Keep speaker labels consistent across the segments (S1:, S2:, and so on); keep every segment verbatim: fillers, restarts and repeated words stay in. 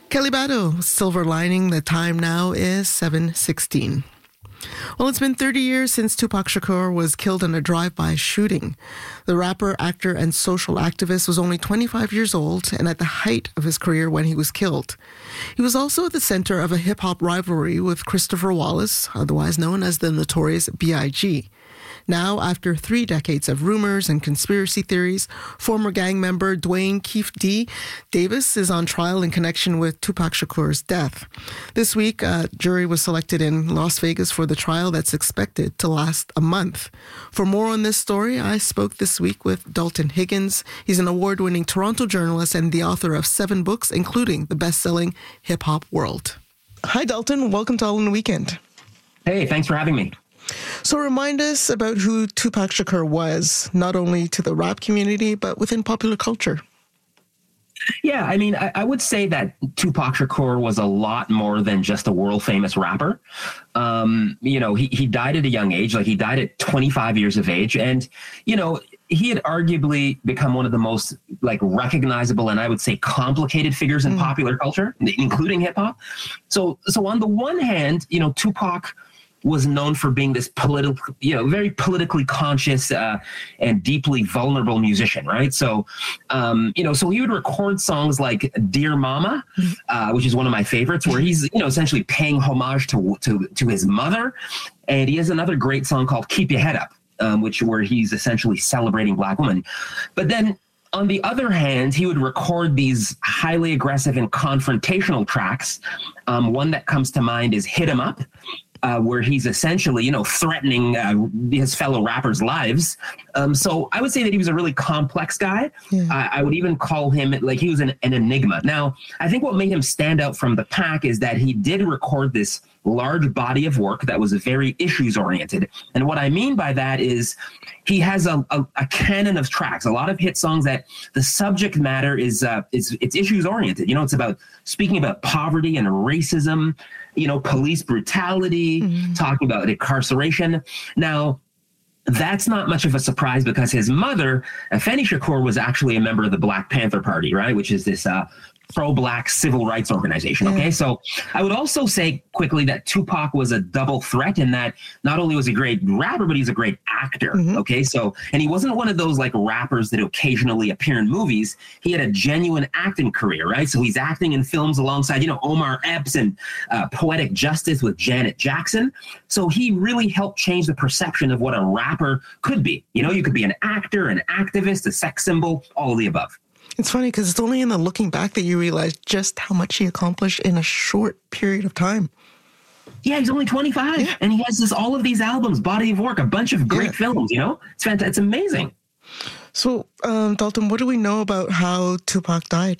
S1: Kelly Bado, Silver Lining. The time now is seven sixteen. Well, it's been thirty years since Tupac Shakur was killed in a drive-by shooting. The rapper, actor, and social activist was only twenty-five years old and at the height of his career when he was killed. He was also at the center of a hip-hop rivalry with Christopher Wallace, otherwise known as the Notorious B I G Now, after three decades of rumors and conspiracy theories, former gang member Dwayne Keefe D. Davis is on trial in connection with Tupac Shakur's death. This week, a jury was selected in Las Vegas for the trial that's expected to last a month. For more on this story, I spoke this week with Dalton Higgins. He's an award-winning Toronto journalist and the author of seven books, including the best-selling Hip Hop World. Hi, Dalton. Welcome to All in the Weekend.
S2: Hey, thanks for having me.
S1: So remind us about who Tupac Shakur was, not only to the rap community, but within popular culture.
S2: Yeah, I mean, I, I would say that Tupac Shakur was a lot more than just a world-famous rapper. Um, you know, he, he died at a young age, like he died at twenty-five years of age. And, you know, he had arguably become one of the most like recognizable and I would say complicated figures in mm. popular culture, including hip hop. So, so on the one hand, you know, Tupac was known for being this political, you know, very politically conscious uh, and deeply vulnerable musician, right? So, um, you know, so he would record songs like "Dear Mama," uh, which is one of my favorites, where he's, you know, essentially paying homage to to to his mother, and he has another great song called "Keep Your Head Up," um, which where he's essentially celebrating Black women. But then, on the other hand, he would record these highly aggressive and confrontational tracks. Um, one that comes to mind is "Hit 'Em Up," Uh, where he's essentially, you know, threatening uh, his fellow rappers' lives. Um, so I would say that he was a really complex guy. Yeah. Uh, I would even call him like he was an, an enigma. Now, I think what made him stand out from the pack is that he did record this large body of work that was very issues oriented. And what I mean by that is he has a, a, a canon of tracks, a lot of hit songs that the subject matter is uh, is it's issues oriented. You know, it's about speaking about poverty and racism, you know, police brutality, mm-hmm. talking about incarceration. Now, that's not much of a surprise because his mother, Afeni Shakur, was actually a member of the Black Panther Party, right? Which is this uh, pro-Black civil rights organization. Okay, yeah. So I would also say quickly that Tupac was a double threat in that not only was he a great rapper, but he's a great actor. Mm-hmm. Okay, so and he wasn't one of those like rappers that occasionally appear in movies. He had a genuine acting career, right? So he's acting in films alongside, you know, Omar Epps and uh, Poetic Justice with Janet Jackson. So he really helped change the perception of what a rapper could be. You know, you could be an actor, an activist, a sex symbol, all of the above.
S1: It's funny because it's only in the looking back that you realize just how much he accomplished in a short period of time.
S2: Yeah, he's only twenty-five, yeah. And he has this all of these albums, body of work, a bunch of great yeah. films. You know, it's fantastic. It's amazing.
S1: So, um, Dalton, what do we know about how Tupac died?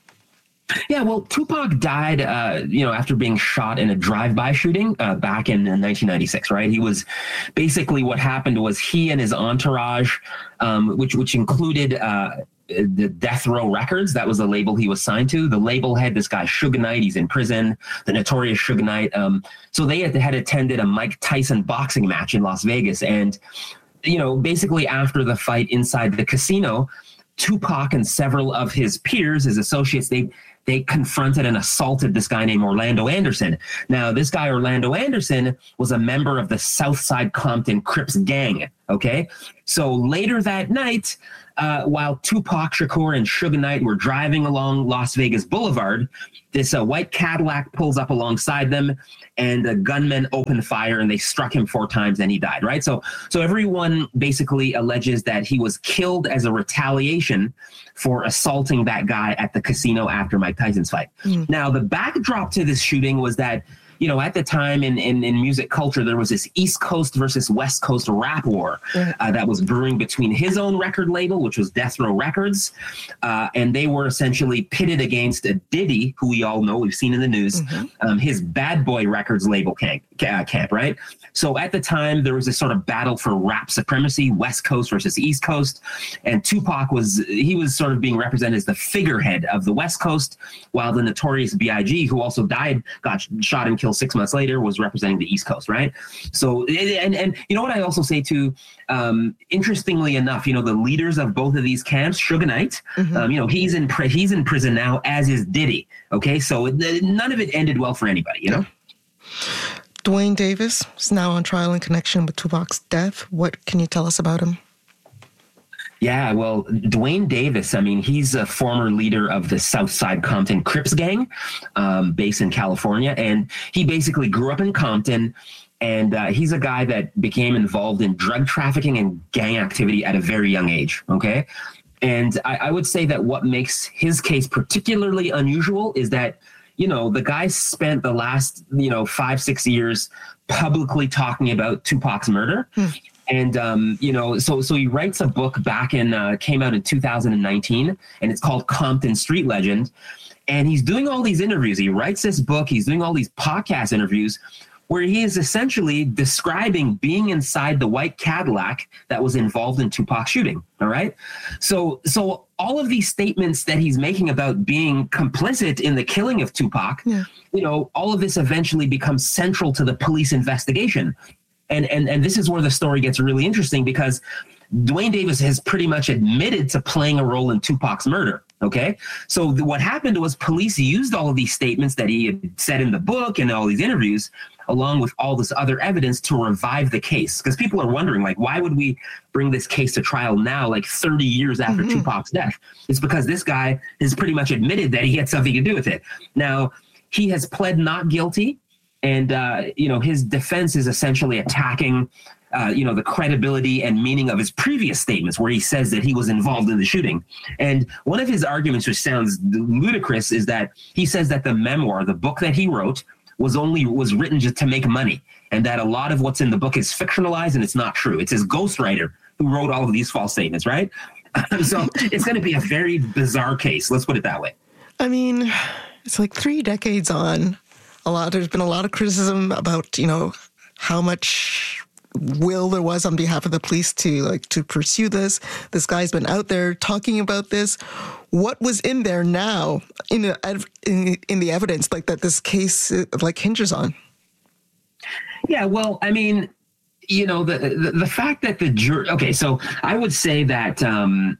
S2: Yeah, well, Tupac died, uh, you know, after being shot in a drive-by shooting uh, back in nineteen ninety-six, right? He was basically what happened was he and his entourage, um, which which included uh, the Death Row Records. That was the label he was signed to. The label had this guy, Suge Knight. He's in prison, the notorious Suge Knight. Um, so they had, had attended a Mike Tyson boxing match in Las Vegas. And, you know, basically after the fight inside the casino, Tupac and several of his peers, his associates, they they confronted and assaulted this guy named Orlando Anderson. Now, this guy, Orlando Anderson, was a member of the Southside Compton Crips gang, okay? So later that night, uh, while Tupac Shakur and Suge Knight were driving along Las Vegas Boulevard, this uh, white Cadillac pulls up alongside them, and the gunmen opened fire, and they struck him four times, and he died, right? So, so everyone basically alleges that he was killed as a retaliation for assaulting that guy at the casino after Mike Tyson's fight. Mm. Now, the backdrop to this shooting was that, you know, at the time in, in, in music culture, there was this East Coast versus West Coast rap war uh, that was brewing between his own record label, which was Death Row Records, uh, and they were essentially pitted against a Diddy, who we all know, we've seen in the news, mm-hmm. um, his Bad Boy Records label camp, uh, camp, right? So at the time, there was this sort of battle for rap supremacy, West Coast versus East Coast, and Tupac was, he was sort of being represented as the figurehead of the West Coast, while the notorious B I G, who also died, got shot and killed until six months later was representing the East Coast, right? So, and and you know what I also say too, um, interestingly enough, you know, the leaders of both of these camps, Suge Knight, mm-hmm. um, you know, he's in pri- he's in prison now, as is Diddy. Okay, so it, none of it ended well for anybody, you know.
S1: Duane Davis is now on trial in connection with Tupac's death. What can you tell us about him?
S2: Yeah, well, Duane Davis, I mean, he's a former leader of the Southside Compton Crips gang, um, based in California. And he basically grew up in Compton. And uh, he's a guy that became involved in drug trafficking and gang activity at a very young age. Okay. And I, I would say that what makes his case particularly unusual is that, you know, the guy spent the last, you know, five, six years publicly talking about Tupac's murder. Hmm. And, um, you know, so so he writes a book back in, uh, came out in two thousand nineteen, and it's called Compton Street Legend. And he's doing all these interviews. He writes this book. He's doing all these podcast interviews where he is essentially describing being inside the white Cadillac that was involved in Tupac's shooting. All right. So so all of these statements that he's making about being complicit in the killing of Tupac, yeah. you know, all of this eventually becomes central to the police investigation. And, and and this is where the story gets really interesting, because Duane Davis has pretty much admitted to playing a role in Tupac's murder. OK, so the, what happened was police used all of these statements that he had said in the book and all these interviews, along with all this other evidence, to revive the case. Because people are wondering, like, why would we bring this case to trial now, like thirty years after mm-hmm. Tupac's death? It's because this guy has pretty much admitted that he had something to do with it. Now, he has pled not guilty. And, uh, you know, his defense is essentially attacking, uh, you know, the credibility and meaning of his previous statements where he says that he was involved in the shooting. And one of his arguments, which sounds ludicrous, is that he says that the memoir, the book that he wrote, was only was written just to make money, and that a lot of what's in the book is fictionalized and it's not true. It's his ghostwriter who wrote all of these false statements, right? So it's going to be a very bizarre case. Let's put it that way.
S1: I mean, it's like three decades on. A lot. There's been a lot of criticism about, you know, how much will there was on behalf of the police to like to pursue this. This guy's been out there talking about this. What was in there now in the, in, in the evidence like that this case like hinges on?
S2: Yeah, well, I mean, you know, the the, the fact that the jury. Okay, so I would say that um,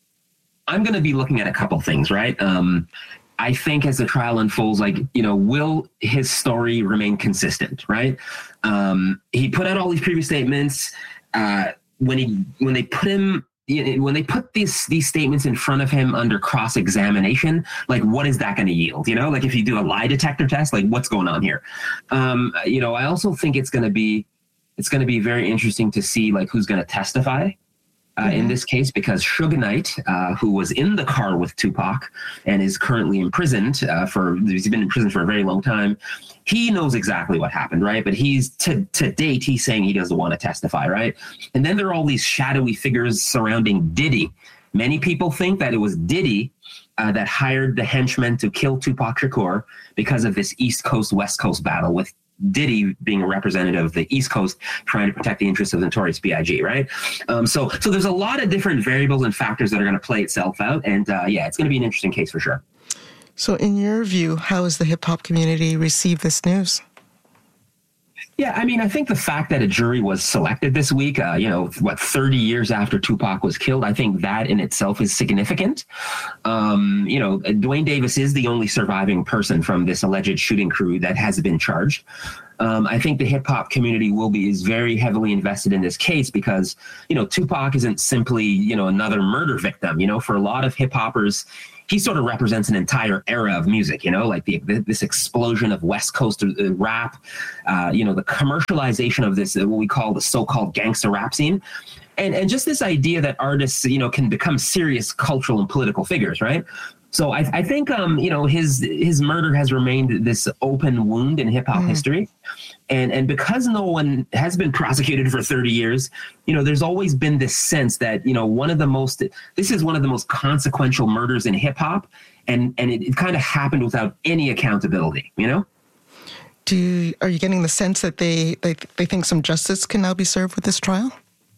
S2: I'm going to be looking at a couple things, right? Um, I think as the trial unfolds, like, you know, will his story remain consistent, right? Um, he put out all these previous statements. Uh, when he when they put him when they put these these statements in front of him under cross-examination, like, what is that going to yield? You know, like if you do a lie detector test, like what's going on here? Um, you know, I also think it's going to be it's going to be very interesting to see like who's going to testify. Uh, mm-hmm. in this case, because Suge Knight, uh, who was in the car with Tupac and is currently imprisoned uh, for, he's been in prison for a very long time. He knows exactly what happened, right? But he's, to, to date, he's saying he doesn't want to testify, right? And then there are all these shadowy figures surrounding Diddy. Many people think that it was Diddy uh, that hired the henchmen to kill Tupac Shakur because of this East Coast, West Coast battle, with Diddy being a representative of the East Coast trying to protect the interests of the Notorious B I G, right? Um, so so there's a lot of different variables and factors that are going to play itself out. And uh, yeah, it's going to be an interesting case for sure.
S1: So in your view, how has the hip-hop community received this news?
S2: Yeah, I mean, I think the fact that a jury was selected this week, uh, you know, what, thirty years after Tupac was killed, I think that in itself is significant. Um, you know, Duane Davis is the only surviving person from this alleged shooting crew that has been charged. Um, I think the hip hop community will be is very heavily invested in this case because, you know, Tupac isn't simply, you know, another murder victim. You know, for a lot of hip hoppers, he sort of represents an entire era of music, you know, like the, this explosion of West Coast rap, uh, you know, the commercialization of this, what we call the so-called gangster rap scene. And, and just this idea that artists, you know, can become serious cultural and political figures, right? So I, I think, um, you know, his his murder has remained this open wound in hip hop mm. history. And and because no one has been prosecuted for thirty years, you know, there's always been this sense that, you know, one of the most this is one of the most consequential murders in hip hop. And, and it, it kind of happened without any accountability, you know?
S1: Do you, are you getting the sense that they, they, they think some justice can now be served with this trial?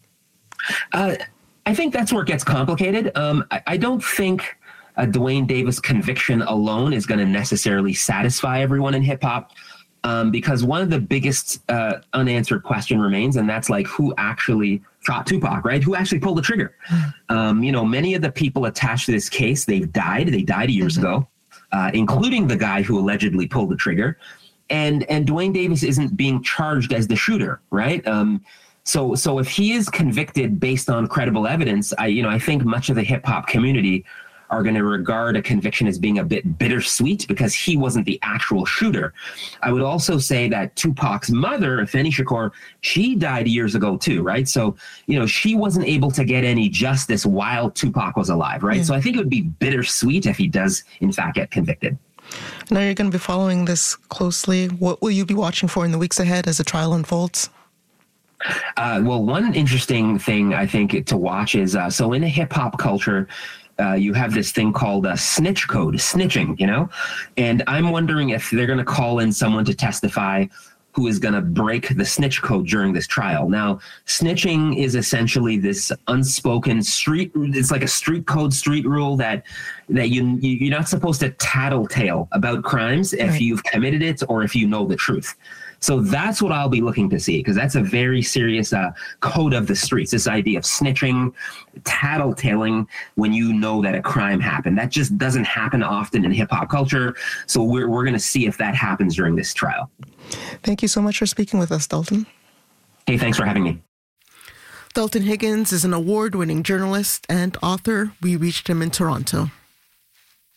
S2: Uh, I think that's where it gets complicated. Um, I, I don't think a Duane Davis conviction alone is going to necessarily satisfy everyone in hip hop. um, because one of the biggest uh, unanswered question remains, and that's like who actually shot Tupac, right? Who actually pulled the trigger? Um, you know, many of the people attached to this case, they've died. They died years mm-hmm. ago, uh, including the guy who allegedly pulled the trigger. And and Duane Davis isn't being charged as the shooter, right? Um, so so if he is convicted based on credible evidence, I you know I think much of the hip hop community are going to regard a conviction as being a bit bittersweet because he wasn't the actual shooter. I would also say that Tupac's mother, Afeni Shakur, she died years ago too, right? So, you know, she wasn't able to get any justice while Tupac was alive, right? Yeah. So I think it would be bittersweet if he does, in fact, get convicted.
S1: Now you're going to be following this closely. What will you be watching for in the weeks ahead as the trial unfolds?
S2: Uh, well, one interesting thing I think to watch is, uh, so in a hip hop culture, Uh, you have this thing called a snitch code, snitching, you know, and I'm wondering if they're going to call in someone to testify who is going to break the snitch code during this trial. Now, snitching is essentially this unspoken street. It's like a street code, street rule that that you, you you're not supposed to tattletale about crimes if right. you've committed it or if you know the truth. So that's what I'll be looking to see, because that's a very serious uh, code of the streets, this idea of snitching, tattletaling when you know that a crime happened. That just doesn't happen often in hip-hop culture. So we're, we're going to see if that happens during this trial.
S1: Thank you so much for speaking with us, Dalton.
S2: Hey, thanks for having me.
S1: Dalton Higgins is an award-winning journalist and author. We reached him in Toronto.